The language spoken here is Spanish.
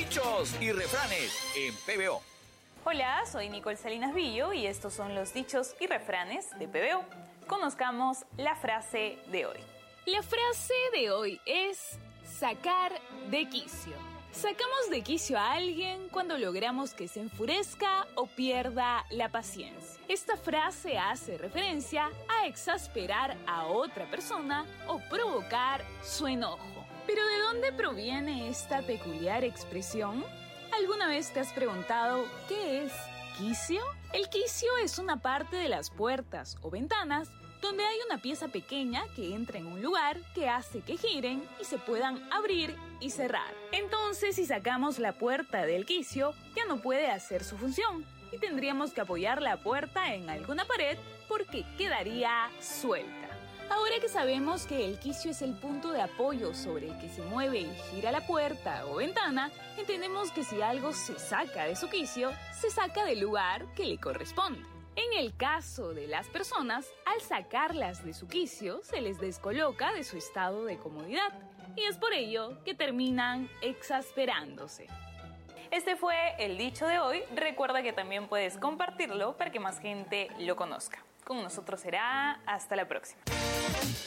Dichos y refranes en PBO. Hola, soy Nicole Salinas Villo y estos son los dichos y refranes de PBO. Conozcamos la frase de hoy. La frase de hoy es sacar de quicio. Sacamos de quicio a alguien cuando logramos que se enfurezca o pierda la paciencia. Esta frase hace referencia a exasperar a otra persona o provocar su enojo. ¿Pero de dónde proviene esta peculiar expresión? ¿Alguna vez te has preguntado qué es quicio? El quicio es una parte de las puertas o ventanas donde hay una pieza pequeña que entra en un lugar que hace que giren y se puedan abrir y cerrar. Entonces, si sacamos la puerta del quicio, ya no puede hacer su función y tendríamos que apoyar la puerta en alguna pared porque quedaría suelta. Ahora que sabemos que el quicio es el punto de apoyo sobre el que se mueve y gira la puerta o ventana, entendemos que si algo se saca de su quicio, se saca del lugar que le corresponde. En el caso de las personas, al sacarlas de su quicio, se les descoloca de su estado de comodidad y es por ello que terminan exasperándose. Este fue el dicho de hoy. Recuerda que también puedes compartirlo para que más gente lo conozca. Con nosotros será hasta la próxima.